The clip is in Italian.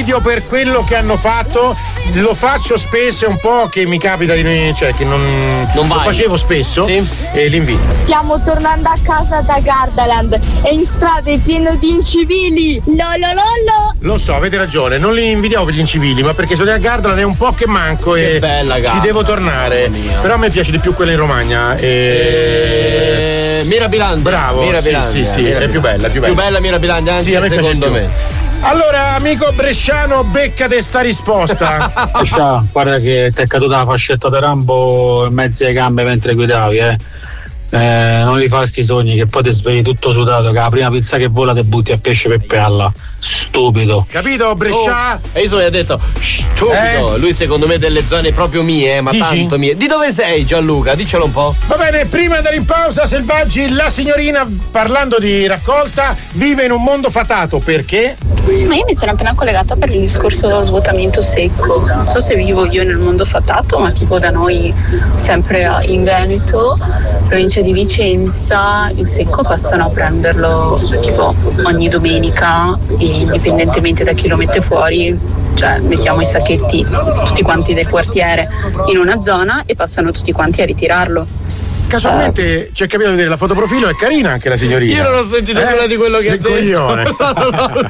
invidio per quello che hanno fatto, lo faccio spesso, è un po' che mi capita di cioè che non lo facevo spesso, sì. E li invidio. Stiamo tornando a casa da Gardaland e in strada è pieno di incivili. Lo so, avete ragione, non li invidiamo per gli incivili, ma perché sono a Gardaland è un po' che manco e bella ci devo tornare. Però a me piace di più quella in Romagna. Mirabilandia. Bravo, Mirabilandia. Sì, è più bella. Più bella Mirabilandia anche, sì, a me secondo me. Allora, amico bresciano, beccate sta risposta. Brescia, guarda che ti è caduta la fascetta di Rambo in mezzo alle gambe mentre guidavi, non li fa sti sogni che poi ti svegli tutto sudato, che la prima pizza che vola te butti a pesce per palla. Stupido. Capito, Brescia? E io sono detto stupido. Lui secondo me delle zone proprio mie, ma dici? Tanto mie. Di dove sei, Gianluca? Diccelo un po'. Va bene, prima di andare in pausa, Selvaggi, la signorina, parlando di raccolta, vive in un mondo fatato. Perché? Ma io mi sono appena collegata per il discorso dello svuotamento secco. Non so se vivo io nel mondo fatato, ma tipo da noi, sempre in Veneto, provincia di Vicenza, il secco passano a prenderlo tipo ogni domenica, e indipendentemente da chi lo mette fuori, cioè mettiamo i sacchetti tutti quanti del quartiere in una zona e passano tutti quanti a ritirarlo. Casualmente ci è capitato di vedere la fotoprofilo, è carina anche la signorina. Io non ho sentito nulla di quello che ha detto.